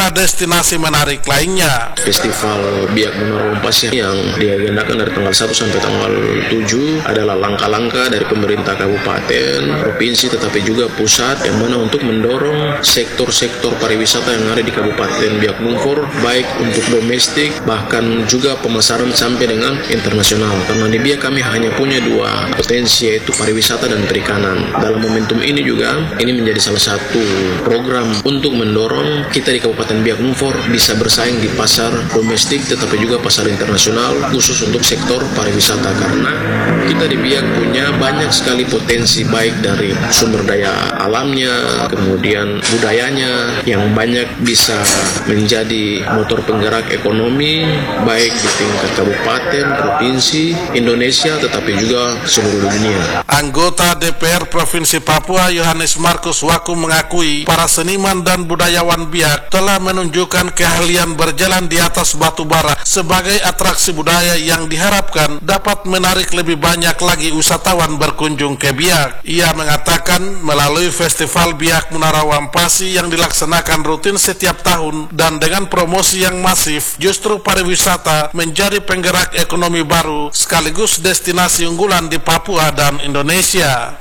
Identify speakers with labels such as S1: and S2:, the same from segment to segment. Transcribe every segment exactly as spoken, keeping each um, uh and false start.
S1: sejumlah destinasi menarik lainnya.
S2: Festival Biak Munara Pasir yang diagendakan dari tanggal satu sampai tanggal tujuh adalah langkah-langkah dari pemerintah kabupaten, provinsi, tetapi juga pusat, yang mana untuk mendorong sektor-sektor pariwisata yang ada di Kabupaten Biak Numfor, baik untuk domestik bahkan juga pemasaran sampai dengan internasional. Karena di Biak kami hanya punya dua potensi, yaitu pariwisata dan perikanan. Dalam momentum ini juga ini menjadi salah satu program untuk mendorong kita di Kabupaten Biak Numfor bisa bersaing di pasar domestik tetapi juga pasar internasional, khusus untuk sektor pariwisata, karena kita di Biak punya banyak sekali potensi, baik dari sumber daya alamnya, kemudian budayanya yang banyak bisa menjadi motor penggerak ekonomi baik di tingkat kabupaten, provinsi, Indonesia, tetapi juga seluruh dunia.
S1: Anggota D P R Provinsi Papua Yohanes Markus Waku mengakui para seniman dan budayawan Biak telah menunjukkan keahlian berjalan di atas batu bara sebagai atraksi budaya yang diharapkan dapat menarik lebih banyak lagi wisatawan berkunjung ke Biak. Ia mengatakan melalui Festival Biak Munara Wampasi yang dilaksanakan rutin setiap tahun dan dengan promosi yang masif, justru pariwisata menjadi penggerak ekonomi baru sekaligus destinasi unggulan di Papua dan Indonesia.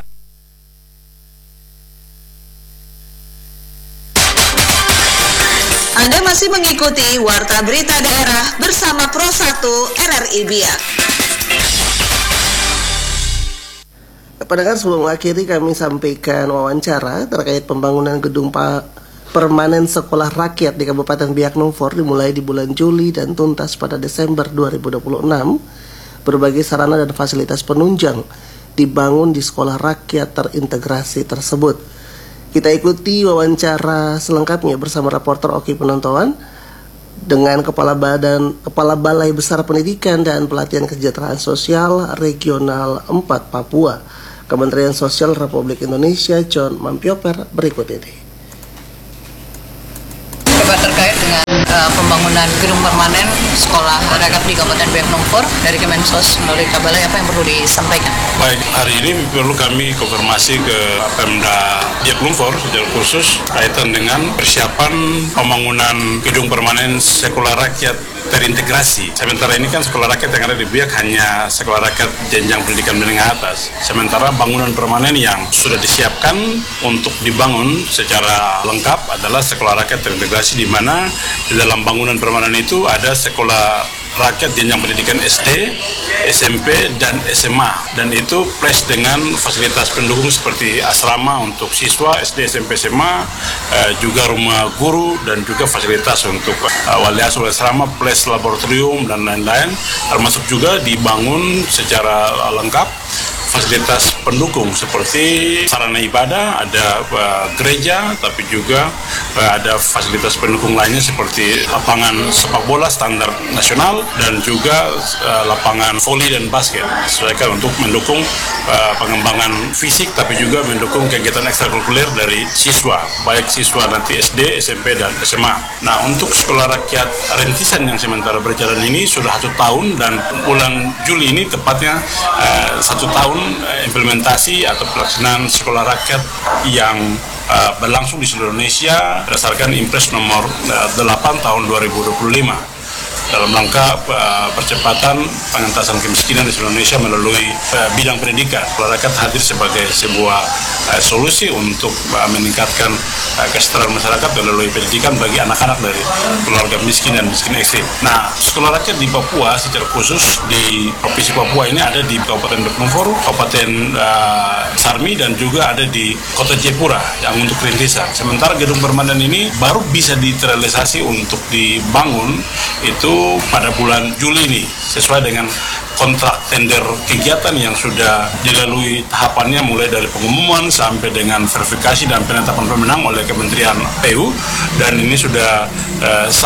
S3: Anda masih mengikuti Warta Berita Daerah bersama Pro satu R R I Biak.
S4: Pendengar, sebelum mengakhiri kami sampaikan wawancara terkait pembangunan gedung pa- permanen sekolah rakyat di Kabupaten Biak Numfor dimulai di bulan Juli dan tuntas pada Desember dua ribu dua puluh enam. Berbagai sarana dan fasilitas penunjang dibangun di sekolah rakyat terintegrasi tersebut. Kita ikuti wawancara selengkapnya bersama reporter Oki Penontoan dengan Kepala Badan Kepala Balai Besar Pendidikan dan Pelatihan Kesejahteraan Sosial Regional empat Papua, Kementerian Sosial Republik Indonesia, John Mampioper, berikut ini.
S5: Terkait dengan uh, pembangunan gedung permanen sekolah rakyat di Kabupaten Biak Numfor dari Kemensos melalui Kabalai, apa yang perlu disampaikan?
S6: Baik, hari ini perlu kami konfirmasi ke Pemda Biak Numfor secara khusus kaitan dengan persiapan pembangunan gedung permanen sekolah rakyat terintegrasi. Sementara ini kan sekolah rakyat yang ada di Biak hanya sekolah rakyat jenjang pendidikan menengah atas. Sementara bangunan permanen yang sudah disiapkan untuk dibangun secara lengkap adalah sekolah rakyat terintegrasi, di mana di dalam bangunan permanen itu ada sekolah rakyat jenjang pendidikan S D, S M P, dan S M A, dan itu plus dengan fasilitas pendukung seperti asrama untuk siswa S D, S M P, S M A, eh, juga rumah guru, dan juga fasilitas untuk eh, wali asuh asrama plus laboratorium dan lain-lain, termasuk juga dibangun secara lengkap fasilitas pendukung seperti sarana ibadah, ada uh, gereja, tapi juga uh, ada fasilitas pendukung lainnya seperti lapangan sepak bola standar nasional dan juga uh, lapangan voli dan basket, sesuaikan untuk mendukung uh, pengembangan fisik, tapi juga mendukung kegiatan ekstrakurikuler dari siswa, baik siswa nanti S D, S M P, dan S M A. Nah, untuk sekolah rakyat rintisan yang sementara berjalan ini sudah satu tahun, dan bulan Juli ini tepatnya uh, satu tahun implementasi atau pelaksanaan sekolah rakyat yang uh, berlangsung di seluruh Indonesia berdasarkan Impres nomor uh, delapan tahun dua ribu dua puluh lima dalam rangka uh, percepatan pengentasan kemiskinan di seluruh Indonesia melalui uh, bidang pendidikan. Sekolah rakyat hadir sebagai sebuah uh, solusi untuk uh, meningkatkan uh, kesejahteraan masyarakat melalui pendidikan bagi anak-anak dari keluarga miskin dan miskin ekstrim. Nah, sekolah rakyat di Papua secara khusus di Provinsi Papua ini ada di Kabupaten Biak Numfor, Kabupaten uh, Sarmi, dan juga ada di Kota Jayapura yang untuk rintisan. Sementara gedung permanen ini baru bisa diterrealisasi untuk dibangun itu pada bulan Juli ini, sesuai dengan kontrak tender kegiatan yang sudah dilalui tahapannya mulai dari pengumuman sampai dengan verifikasi dan penetapan pemenang oleh Kementerian P U, dan ini sudah uh, sah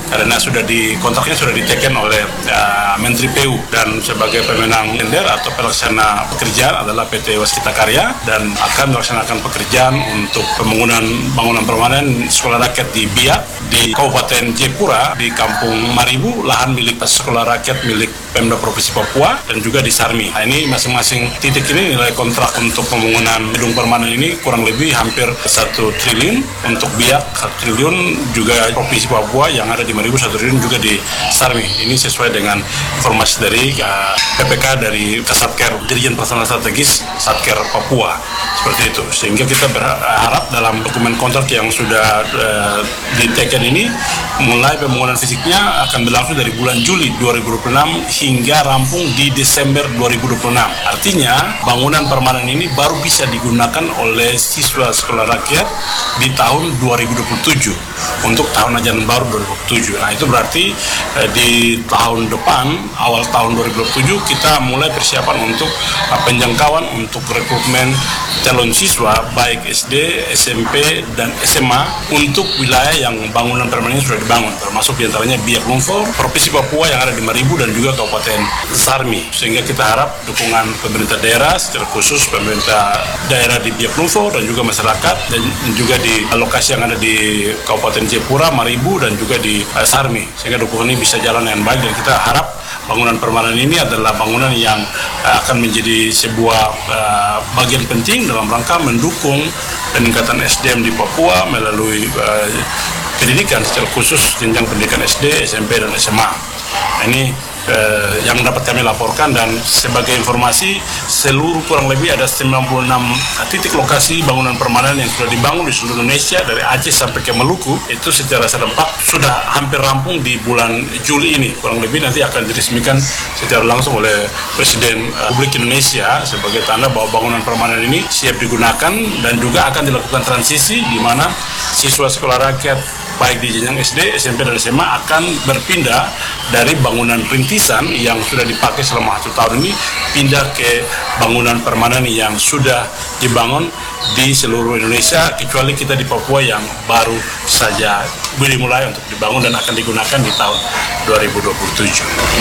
S6: karena sudah di kontraknya sudah diteken oleh uh, Menteri P U, dan sebagai pemenang tender atau pelaksana pekerjaan adalah P T Waskita Karya, dan akan melaksanakan pekerjaan untuk pembangunan bangunan permanen sekolah rakyat di Biak, di Kabupaten Jayapura, di Kampung Maribu, lahan milik sekolah rakyat milik Pemda Provinsi Papua, dan juga di Sarmi. Nah, ini masing-masing titik ini nilai kontrak untuk pembangunan gedung permanen ini kurang lebih hampir satu triliun untuk Biak, satu triliun juga Provinsi Papua yang ada di Maribu, satu triliun juga di Sarmi. Ini sesuai dengan informasi dari uh, P P K dari Kasatker Dirjen Pelaksana Strategis Satker Papua, seperti itu. Sehingga kita berharap dalam dokumen kontrak yang sudah uh, diteken ini, mulai pembangunan fisiknya akan berlangsung dari bulan Juli dua ribu dua puluh enam hingga rampung di Desember dua ribu dua puluh enam. Artinya bangunan permanen ini baru bisa digunakan oleh siswa sekolah rakyat di tahun dua ribu dua puluh tujuh untuk tahun ajaran baru dua ribu dua puluh tujuh. Nah, itu berarti eh, di tahun depan, awal tahun dua ribu dua puluh tujuh, kita mulai persiapan untuk eh, penjangkauan untuk rekrutmen calon siswa baik S D, S M P, dan S M A untuk wilayah yang bangunan permanen sudah dibangun, termasuk diantaranya Biak Numfor, Provinsi Papua yang ada di Maribu, dan juga Kabupaten Sarmi. Sehingga kita harap dukungan pemerintah daerah, secara khusus pemerintah daerah di Biak Numfor dan juga masyarakat, dan juga di lokasi yang ada di Kabupaten Jayapura, Maribu, dan juga di uh, Sarmi, sehingga dukungan ini bisa jalan dengan baik. Dan kita harap bangunan permanen ini adalah bangunan yang uh, akan menjadi sebuah uh, bagian penting dalam rangka mendukung peningkatan S D M di Papua melalui uh, pendidikan, secara khusus jenjang pendidikan S D, S M P, dan S M A. Nah, ini eh, yang dapat kami laporkan, dan sebagai informasi, seluruh kurang lebih ada sembilan puluh enam titik lokasi bangunan permanen yang sudah dibangun di seluruh Indonesia dari Aceh sampai ke Maluku, itu secara serempak sudah hampir rampung di bulan Juli ini. Kurang lebih nanti akan diresmikan secara langsung oleh Presiden Republik Indonesia sebagai tanda bahwa bangunan permanen ini siap digunakan, dan juga akan dilakukan transisi di mana siswa sekolah rakyat baik di jenjang S D, S M P, dan S M A akan berpindah dari bangunan rintisan yang sudah dipakai selama satu tahun ini pindah ke bangunan permanen yang sudah dibangun di seluruh Indonesia, kecuali kita di Papua yang baru saja dimulai untuk dibangun dan akan digunakan di tahun dua ribu dua puluh tujuh.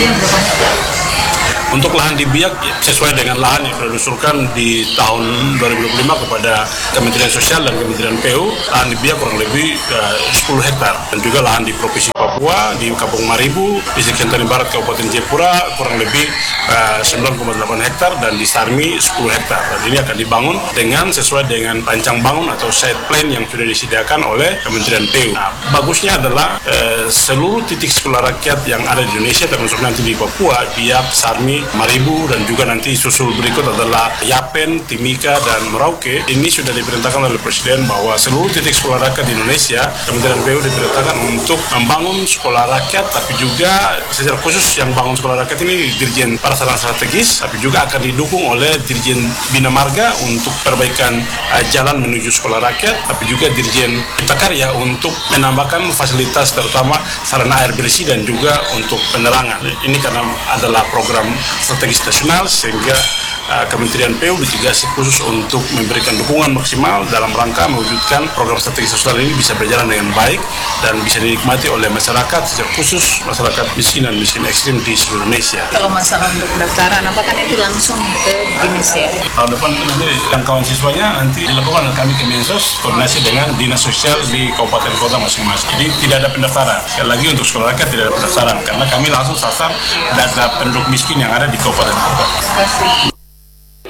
S6: Untuk lahan di Biak, sesuai dengan lahan yang sudah diusulkan di tahun dua ribu dua puluh lima kepada Kementerian Sosial dan Kementerian P U, lahan di Biak kurang lebih uh, sepuluh hektar. Dan juga lahan di Provinsi Papua, di Kampung Maribu, di Sekitaran Barat Kabupaten Jayapura kurang lebih uh, sembilan koma delapan hektar, dan di Sarmi sepuluh hektar. Dan ini akan dibangun dengan sesuai dengan rancang bangun atau site plan yang sudah disediakan oleh Kementerian P U. Nah, bagusnya adalah uh, seluruh titik sekolah rakyat yang ada di Indonesia, termasuk nanti di Papua, Biak, Sarmi, Maribu, dan juga nanti susul berikut adalah Yapen, Timika, dan Merauke. Ini sudah diperintahkan oleh Presiden bahwa seluruh titik sekolah rakyat di Indonesia, Kementerian P U diperintahkan untuk membangun sekolah rakyat, tapi juga secara khusus yang bangun sekolah rakyat ini Dirjen Pelaksana Strategis, tapi juga akan didukung oleh Dirjen Bina Marga untuk perbaikan uh, jalan menuju sekolah rakyat, tapi juga Dirjen Cipta Karya untuk menambahkan fasilitas terutama sarana air bersih dan juga untuk penerangan. Ini karena adalah program strategis nasional, sehingga uh, Kementerian P U ditugasi khusus untuk memberikan dukungan maksimal dalam rangka mewujudkan program strategis sosial ini bisa berjalan dengan baik dan bisa dinikmati oleh masyarakat, secara khusus masyarakat miskin dan miskin ekstrim di seluruh Indonesia.
S5: Kalau masalah untuk pendaftaran, apakah itu langsung ke Dinas ya?
S6: Tahun depan nanti jangkauan siswanya nanti dilakukan oleh kami Kemensos koordinasi dengan Dinas Sosial di kabupaten kota masing-masing. Jadi tidak ada pendaftaran. Sekali lagi untuk sekolah rakyat tidak ada pendaftaran, karena kami langsung sasar data penduduk miskin yang ada di kabupaten kota.